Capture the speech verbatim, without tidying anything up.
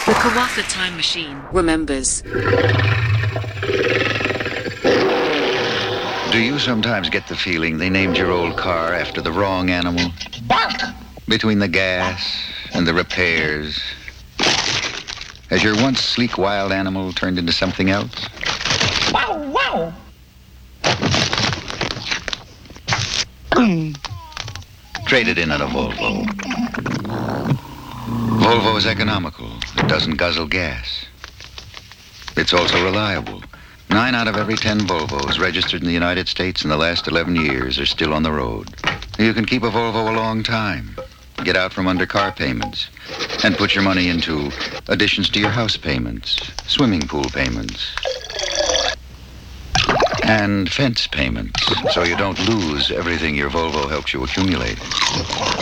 The Kawatha Time Machine remembers. Do you sometimes get the feeling they named your old car after the wrong animal? Between the gas and the repairs, has your once sleek wild animal turned into something else? Wow, wow. Trade it in on a Volvo. Volvo is economical. It doesn't guzzle gas. It's also reliable. Nine out of every ten Volvos registered in the United States in the last eleven years are still on the road. You can keep a Volvo a long time, get out from under car payments, and put your money into additions to your house payments, swimming pool payments, and fence payments, so you don't lose everything your Volvo helps you accumulate.